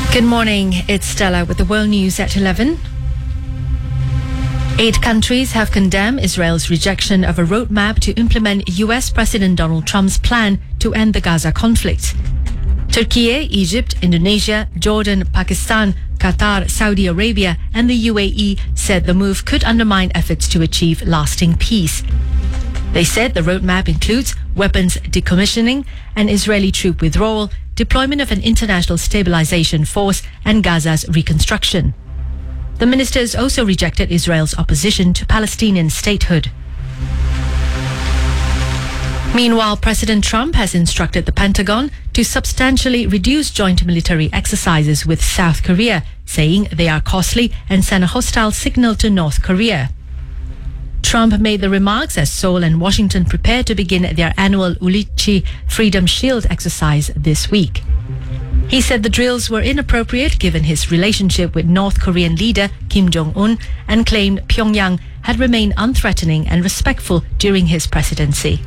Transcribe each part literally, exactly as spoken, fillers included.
Good morning, it's Stella with the World News at eleven. Eight countries have condemned Israel's rejection of a roadmap to implement U S President Donald Trump's plan to end the Gaza conflict. Turkey, Egypt, Indonesia, Jordan, Pakistan, Qatar, Saudi Arabia and the U A E said the move could undermine efforts to achieve lasting peace. They said the roadmap includes weapons decommissioning, an Israeli troop withdrawal, deployment of an international stabilization force and Gaza's reconstruction. The ministers also rejected Israel's opposition to Palestinian statehood. Meanwhile, President Trump has instructed the Pentagon to substantially reduce joint military exercises with South Korea, saying they are costly and send a hostile signal to North Korea. Trump made the remarks as Seoul and Washington prepare to begin their annual Ulichi Freedom Shield exercise this week. He said the drills were inappropriate given his relationship with North Korean leader Kim Jong-un and claimed Pyongyang had remained unthreatening and respectful during his presidency.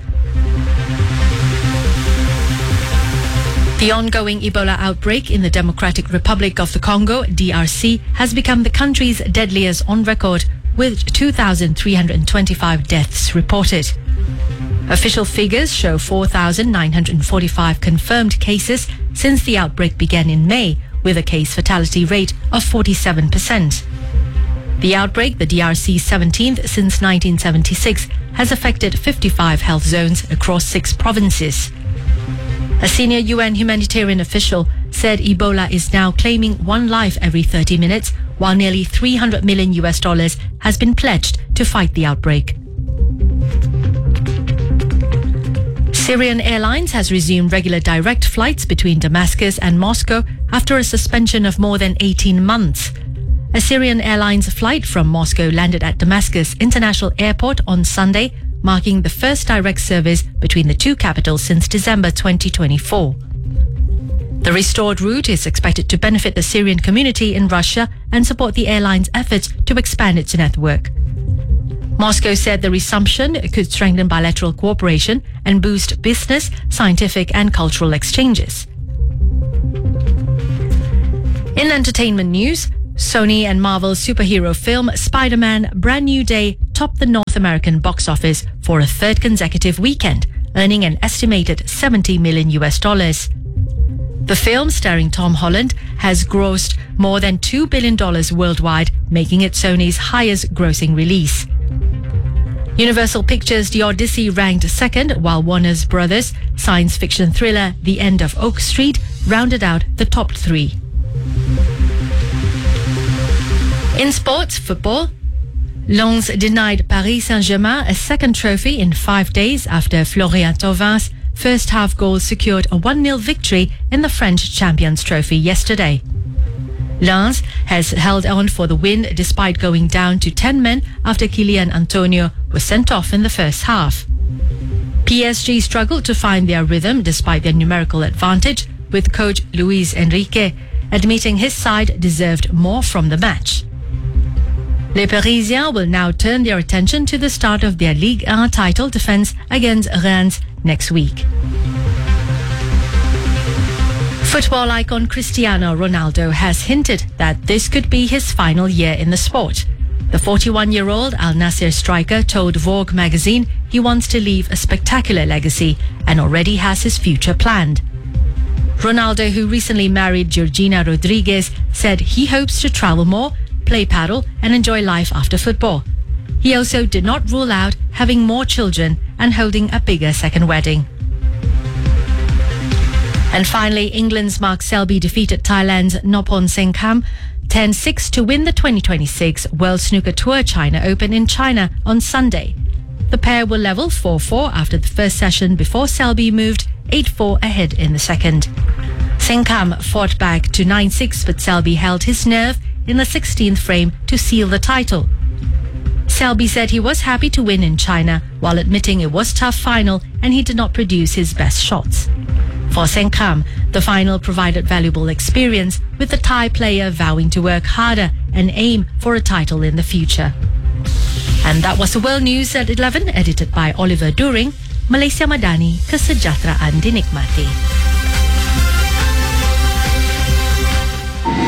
The ongoing Ebola outbreak in the Democratic Republic of the Congo, D R C, has become the country's deadliest on record, with two thousand three hundred twenty-five deaths reported. Official figures show four thousand nine hundred forty-five confirmed cases since the outbreak began in May, with a case fatality rate of forty-seven percent. The outbreak, the D R C's seventeenth since nineteen seventy-six, has affected fifty-five health zones across six provinces. A senior U N humanitarian official said Ebola is now claiming one life every thirty minutes, while nearly three hundred million U S dollars has been pledged to fight the outbreak. Syrian Airlines has resumed regular direct flights between Damascus and Moscow after a suspension of more than eighteen months. A Syrian Airlines flight from Moscow landed at Damascus International Airport on Sunday, marking the first direct service between the two capitals since December twenty twenty-four. The restored route is expected to benefit the Syrian community in Russia and support the airline's efforts to expand its network. Moscow said the resumption could strengthen bilateral cooperation and boost business, scientific and cultural exchanges. In entertainment news, Sony and Marvel's superhero film Spider-Man Brand New Day topped the North American box office for a third consecutive weekend, earning an estimated seventy million U S dollars. The film, starring Tom Holland, has grossed more than two billion dollars worldwide, making it Sony's highest grossing release. Universal Pictures' The Odyssey ranked second, while Warner Brothers' science fiction thriller The End of Oak Street rounded out the top three. In sports, football, Lens denied Paris Saint-Germain a second trophy in five days after Florian Thauvins' first half goal secured a one nil victory in the French Champions Trophy yesterday. Lens has held on for the win despite going down to ten men after Kylian Antonio was sent off in the first half. P S G struggled to find their rhythm despite their numerical advantage, with coach Luis Enrique admitting his side deserved more from the match. Les Parisiens will now turn their attention to the start of their Ligue one title defense against Reims next week. Football icon Cristiano Ronaldo has hinted that this could be his final year in the sport. The forty-one-year-old Al Nassr striker told Vogue magazine he wants to leave a spectacular legacy and already has his future planned. Ronaldo, who recently married Georgina Rodriguez, said he hopes to travel more, play paddle and enjoy life after football. He also did not rule out having more children and holding a bigger second wedding. And finally, England's Mark Selby defeated Thailand's Noppon Sengkham ten six to win the twenty twenty-six World Snooker Tour China Open in China on Sunday. The pair were level four four after the first session before Selby moved eight four ahead in the second. Sengkham fought back to nine six, but Selby held his nerve in the sixteenth frame to seal the title. Selby said he was happy to win in China, while admitting it was a tough final and he did not produce his best shots. For Sengkham, the final provided valuable experience, with the Thai player vowing to work harder and aim for a title in the future. And that was the World News at eleven, edited by Oliver During. Malaysia Madani, kesejahteraan dinikmati.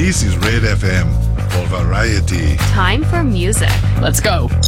This is Red F M for variety. Time for music. Let's go.